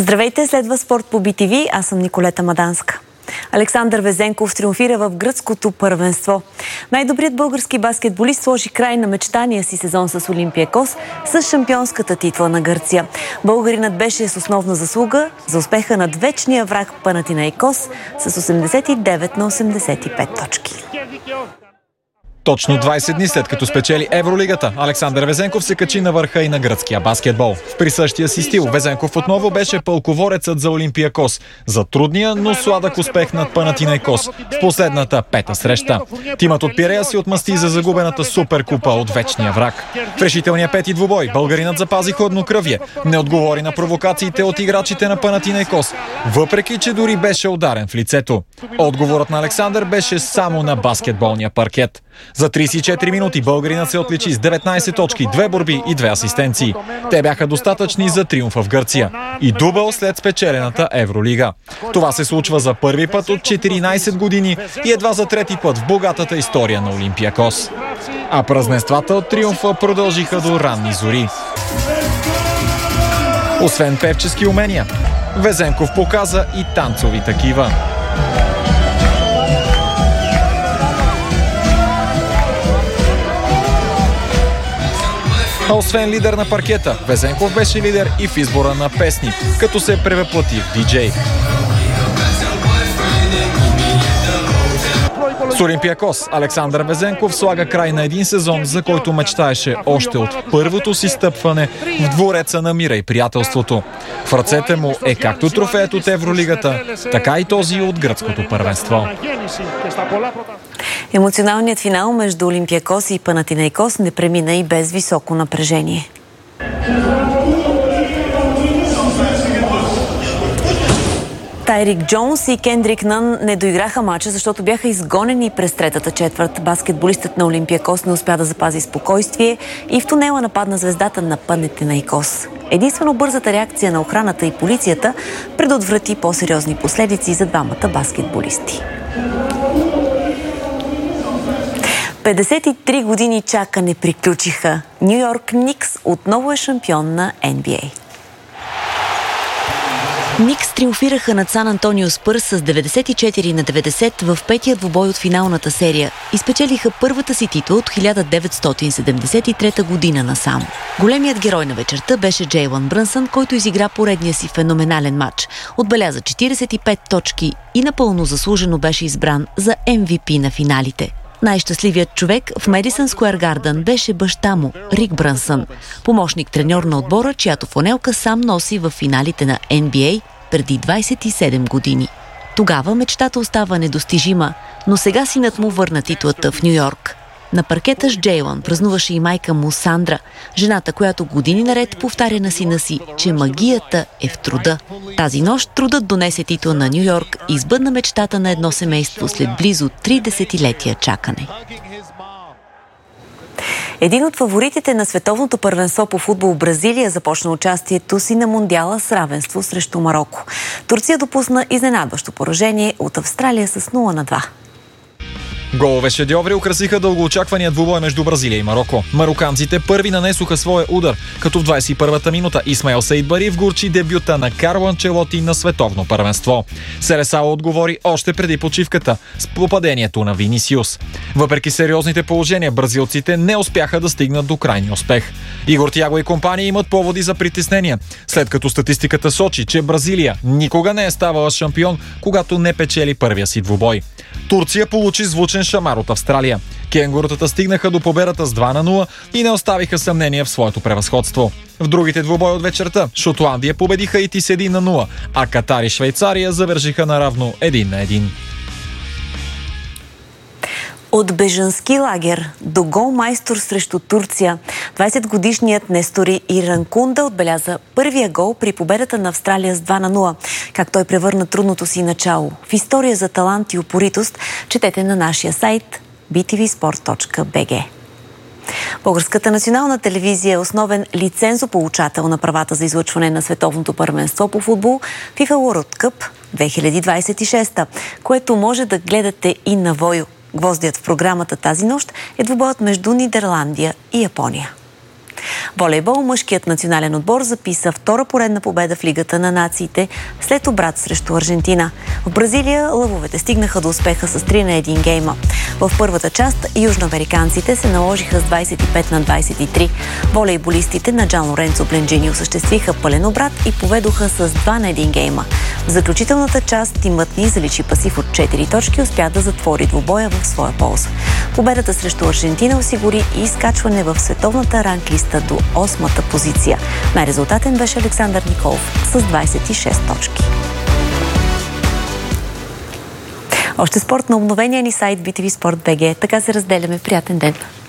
Здравейте, следва спорт по BTV. Аз съм Николета Маданска. Александър Везенков триумфира в гръцкото първенство. Най-добрият български баскетболист сложи край на мечтания си сезон с Олимпиакос с шампионската титла на Гърция. Българинът беше с основна заслуга за успеха над вечния враг Панатинаикос с 89 на 85 точки. Точно 20 дни след като спечели Евролигата, Александър Везенков се качи на върха и на гръцкия баскетбол. В присъщия си стил Везенков отново беше пълковорецът за Олимпиакос. За трудния, но сладък успех над Панатинаикос в последната пета среща. Тимът от Пирея си отмъсти за загубената суперкупа от вечния враг. В решителния пети двубой българинът запази хладнокръвие. Не отговори на провокациите от играчите на Панатинаикос, въпреки че дори беше ударен в лицето. Отговорът на Александър беше само на баскетболния паркет. За 34 минути българинът се отличи с 19 точки, 2 борби и 2 асистенции. Те бяха достатъчни за триумфа в Гърция и дубъл след спечелената Евролига. Това се случва за първи път от 14 години и едва за трети път в богатата история на Олимпиакос. А празненствата от триумфа продължиха до ранни зори. Освен певчески умения, Везенков показа и танцови такива. А освен лидер на паркета, Везенков беше лидер и в избора на песни, като се превъплъти в диджей. С Олимпиакос Александър Везенков слага край на един сезон, за който мечтаеше още от първото си стъпване в двореца на мира и приятелството. В ръцете му е както трофеят от Евролигата, така и този от гръцкото първенство. Емоционалният финал между Олимпиакос и Панатинаикос не премина и без високо напрежение. Тайрик Джонс и Кендрик Нън не доиграха мача, защото бяха изгонени през третата четвърт. Баскетболистът на Олимпиакос не успя да запази спокойствие и в тунела нападна звездата на Панатинаикос. Единствено бързата реакция на охраната и полицията предотврати по-сериозни последици за двамата баскетболисти. 53 години чакане приключиха. Ню Йорк Никс отново е шампион на NBA. Никс триумфираха над Сан Антонио Спърс с 94 на 90 в петия двубой от финалната серия и спечелиха първата си титла от 1973 година насам. Големият герой на вечерта беше Джейлън Брънсън, който изигра поредния си феноменален матч. Отбеляза 45 точки и напълно заслужено беше избран за MVP на финалите. Най-щастливият човек в Медисън Скуер Гардън беше баща му, Рик Брънсън, помощник-треньор на отбора, чиято фланелка сам носи в финалите на NBA преди 27 години. Тогава мечтата остава недостижима, но сега синът му върна титлата в Ню Йорк. На паркета с Джейлън празнуваше и майка му Сандра, жената, която години наред повтаря на сина си, че магията е в труда. Тази нощ трудът донесе титла на Ню Йорк и избъдна мечтата на едно семейство след близо 3 десетилетия чакане. Един от фаворитите на световното първенство по футбол Бразилия започна участието си на Мондиала с равенство срещу Мароко. Турция допусна изненадващо поражение от Австралия с 0-2. Голове шедьоври украсиха дългоочаквания двубой между Бразилия и Мароко. Мароканците първи нанесоха своя удар, като в 21-та минута Исмаел Саидбари вгорчи дебюта на Карло Анчелоти на световно първенство. Селесао отговори още преди почивката с попадението на Винисиус. Въпреки сериозните положения, бразилците не успяха да стигнат до крайния успех. Игор Тиаго и компания имат поводи за притеснение, след като статистиката сочи, че Бразилия никога не е ставала шампион, когато не печели първия си двубой. Турция получи звучен шамар от Австралия. Кенгурутата стигнаха до победата с 2-0 и не оставиха съмнение в своето превъзходство. В другите двубои от вечерта Шотландия победиха Ити с 1-0, а Катар и Швейцария завършиха наравно 1-1. От бежански лагер до голмайстор срещу Турция. 20-годишният Нестори Иранкунда отбеляза първия гол при победата на Австралия с 2-0. Как той превърна трудното си начало в история за талант и упоритост, четете на нашия сайт btvsport.bg. Българската национална телевизия е основен лицензополучател на правата за излъчване на световното първенство по футбол FIFA World Cup 2026, което може да гледате и на Войо. Гвоздият в програмата тази нощ е двубоят между Нидерландия и Япония. Волейбол, мъжкият национален отбор записа втора поредна победа в Лигата на нациите след обрат срещу Аржентина. В Бразилия лъвовете стигнаха до успеха с 3-1 гейма. В първата част южноамериканците се наложиха с 25-23. Волейболистите на Джан Лоренцо Бленджини осъществиха пълен обрат и поведоха с 2-1 гейма. В заключителната част тимът ни заличи пасив от 4 точки и успя да затвори двубоя в своя полза. Победата срещу Аржентина осигури и изкачване в световната ранглиста до 8-та позиция. Най-резултатен беше Александър Николов с 26 точки. Още спорт на обновения ни сайт BTV Sport BG. Така се разделяме. Приятен ден!